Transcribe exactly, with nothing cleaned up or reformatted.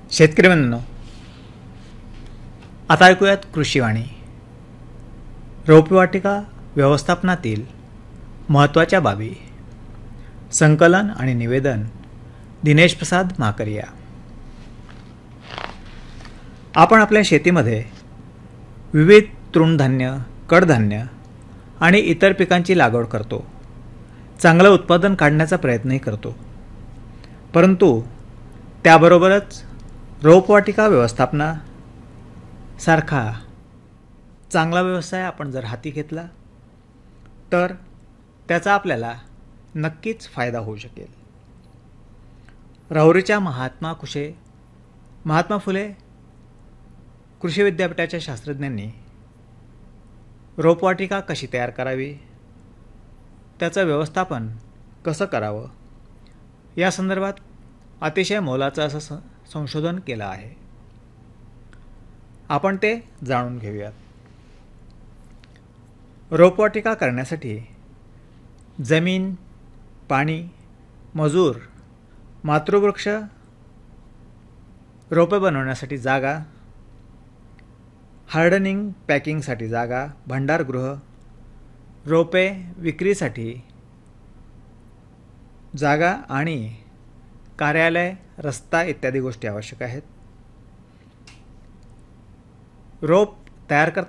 शेतकरी बंधूंनो, आता ऐकूयात कृषीवाणी. रोपवाटिका व्यवस्थापनातील महत्त्वाच्या बाबी. संकलन आणि निवेदन दिनेश प्रसाद माकरिया. आपण आपल्या शेतीमध्ये विविध तृणधान्य, कडधान्य आणि इतर पिकांची लागवड करतो. चांगलं उत्पादन काढण्याचा प्रयत्नही करतो. परंतु त्याबरोबरच रोपवाटिका व्यवस्थापनासारखा चांगला व्यवसाय आपण जर हाती घेतला तर त्याचा आपल्याला नक्कीच फायदा होऊ शकेल. राहुरीच्या महात्मा कुशे महात्मा फुले कृषी विद्यापीठाच्या शास्त्रज्ञांनी रोपवाटिका कशी तयार करावी, त्याचं व्यवस्थापन कसं करावं या संदर्भात अतिशय मोलाचं असं संशोधन केलं आहे. आपण ते जाणून घेऊयात. रोपवाटिका करण्यासाठी जमीन, पाणी, मजूर, मातृवृक्ष, रोपे बनवण्यासाठी जागा, हार्डनिंग पॅकिंगसाठी जागा, भांडारगृह, रोपे विक्रीसाठी जागा आणि कार्यालय, रस्ता इत्यादी गोष्टी आवश्यक आहेत. रोप तयार करताना